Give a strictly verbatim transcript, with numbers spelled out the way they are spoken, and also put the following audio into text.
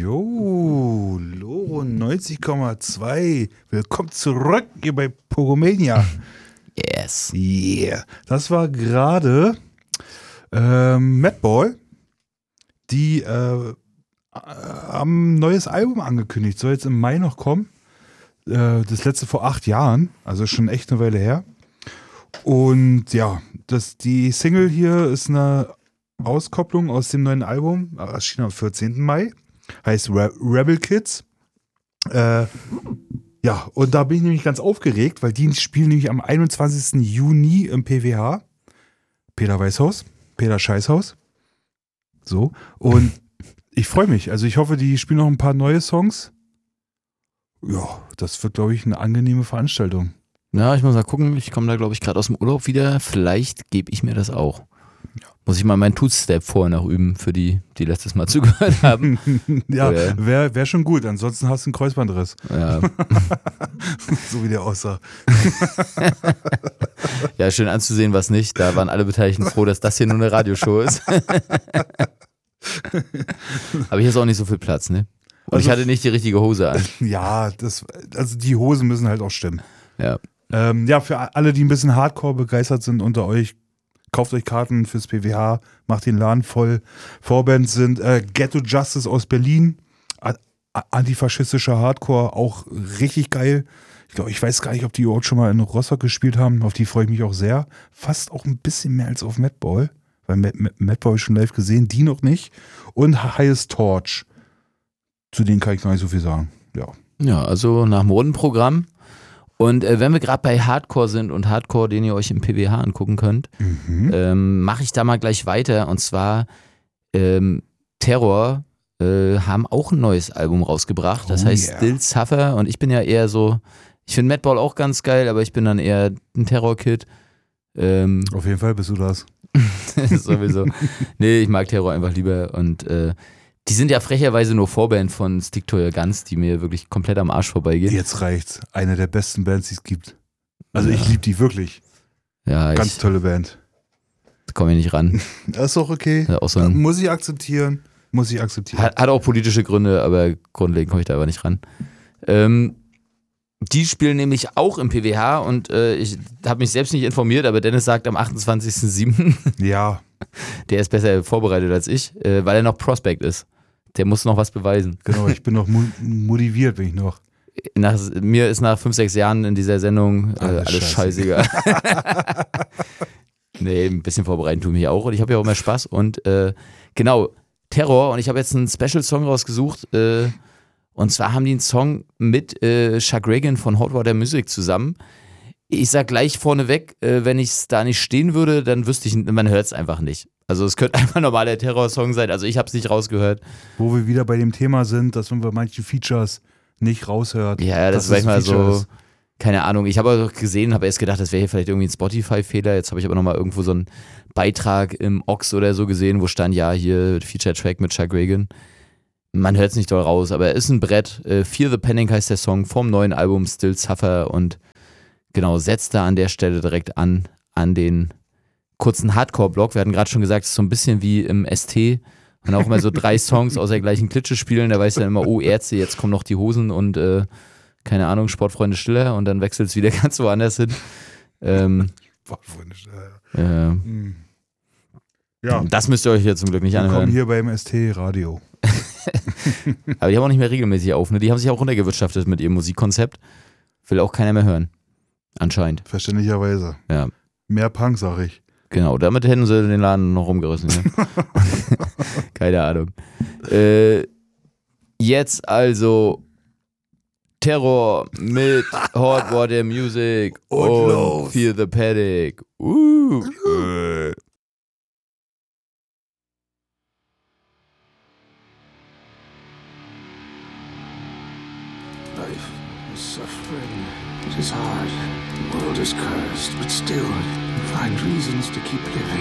Jo, Loro neunzig Komma zwei. Willkommen zurück hier bei Pogomania. Yes. Yeah. Das war gerade ähm, Madball, die äh, haben ein neues Album angekündigt. Soll jetzt im Mai noch kommen. Äh, das letzte vor acht Jahren, also schon echt eine Weile her. Und ja, das, die Single hier ist eine Auskopplung aus dem neuen Album, erschien am vierzehnten Mai. Heißt Re- Rebel Kids. Äh, ja, und da bin ich nämlich ganz aufgeregt, weil die spielen nämlich am einundzwanzigsten Juni im P W H. Peter Weißhaus. Peter Scheißhaus. So. Und ich freue mich. Also ich hoffe, die spielen noch ein paar neue Songs. Ja, das wird, glaube ich, eine angenehme Veranstaltung. Ja, ich muss mal gucken. Ich komme da, glaube ich, gerade aus dem Urlaub wieder. Vielleicht gebe ich mir das auch. Ja. Muss ich mal meinen Two-Step vorher noch üben, für die, die letztes Mal zugehört haben. Ja, wäre wär schon gut. Ansonsten hast du einen Kreuzbandriss. Ja. So wie der aussah. Ja, schön anzusehen, was nicht. Da waren alle Beteiligten froh, dass das hier nur eine Radioshow ist. Aber hier ist auch nicht so viel Platz, ne? Und also, ich hatte nicht die richtige Hose an. Ja, das, also die Hosen müssen halt auch stimmen. Ja. Ähm, ja, für alle, die ein bisschen Hardcore begeistert sind unter euch, kauft euch Karten fürs P W H, macht den Laden voll. Vorbands sind äh, Ghetto Justice aus Berlin, a- a- antifaschistischer Hardcore, auch richtig geil. Ich glaube, ich weiß gar nicht, ob die überhaupt schon mal in Rostock gespielt haben, auf die freue ich mich auch sehr. Fast auch ein bisschen mehr als auf Madball, weil Madball habe ich schon live gesehen, die noch nicht. Und Highest Torch, zu denen kann ich noch nicht so viel sagen. Ja, ja, also nach dem Rundenprogramm. Und äh, wenn wir gerade bei Hardcore sind und Hardcore, den ihr euch im P W H angucken könnt, mhm. ähm, mache ich da mal gleich weiter. Und zwar ähm, Terror äh, haben auch ein neues Album rausgebracht. Das oh, heißt yeah. Still Suffer. Und ich bin ja eher so, ich finde Madball auch ganz geil, aber ich bin dann eher ein Terror-Kid. Ähm, Auf jeden Fall bist du das. Sowieso. Nee, ich mag Terror einfach lieber. Und äh, die sind ja frecherweise nur Vorband von Stick to Your Guns, die mir wirklich komplett am Arsch vorbeigeht. Jetzt reicht's. Eine der besten Bands, die es gibt. Also ja. Ich liebe die wirklich. Ja, Ganz ich, tolle Band. Da komme ich nicht ran. Das ist auch okay. Ja, auch so ein, muss ich akzeptieren. Muss ich akzeptieren. Hat, hat auch politische Gründe, aber grundlegend komme ich da aber nicht ran. Ähm, die spielen nämlich auch im P W H und äh, ich habe mich selbst nicht informiert, aber Dennis sagt am achtundzwanzigsten siebten Ja. Der ist besser vorbereitet als ich, äh, weil er noch Prospect ist. Der muss noch was beweisen. Genau, ich bin noch mo- motiviert, bin ich noch. Nach, mir ist nach fünf, sechs Jahren in dieser Sendung äh, alles, alles scheißegal. Nee, ein bisschen vorbereiten tue ich mich auch und ich habe ja auch mehr Spaß. Und äh, genau, Terror. Und ich habe jetzt einen Special-Song rausgesucht. Äh, und zwar haben die einen Song mit äh, Chuck Reagan von Hot Water Music zusammen. Ich sag gleich vorneweg, äh, wenn ich es da nicht stehen würde, dann wüsste ich, man hört es einfach nicht. Also es könnte einfach ein normaler Terror-Song sein. Also ich habe es nicht rausgehört. Wo wir wieder bei dem Thema sind, dass man bei manchen Features nicht raushört. Ja, das ist manchmal so, ist. Keine Ahnung. Ich habe auch gesehen, habe erst gedacht, das wäre hier vielleicht irgendwie ein Spotify-Fehler. Jetzt habe ich aber nochmal irgendwo so einen Beitrag im Ox oder so gesehen, wo stand, ja, hier Feature-Track mit Chuck Reagan. Man hört es nicht doll raus, aber er ist ein Brett. Äh, Fear the Panic heißt der Song vom neuen Album Still Suffer und genau, setzt da an der Stelle direkt an, an den kurzen Hardcore-Block. Wir hatten gerade schon gesagt, es ist so ein bisschen wie im S T. Und auch immer so drei Songs aus der gleichen Klitsche spielen. Da weiß dann immer, oh, Ärzte, jetzt kommen noch die Hosen und äh, keine Ahnung, Sportfreunde Stiller. Und dann wechselt es wieder ganz woanders hin. Ähm, Sportfreunde Stiller, ja. Äh, mhm. Ja. Das müsst ihr euch hier zum Glück nicht anhören. Wir kommen hier beim S T-Radio. Aber die haben auch nicht mehr regelmäßig auf. Ne? Die haben sich auch runtergewirtschaftet mit ihrem Musikkonzept. Will auch keiner mehr hören. Anscheinend. Verständlicherweise. Ja. Mehr Punk, sag ich. Genau, damit hätten sie den Laden noch rumgerissen. Ja? Keine Ahnung. Äh, jetzt also Terror mit Hot Water Music und, und Fear the Panic. Uh. Life is suffering. It is hard. The world is cursed, but still find reasons to keep living.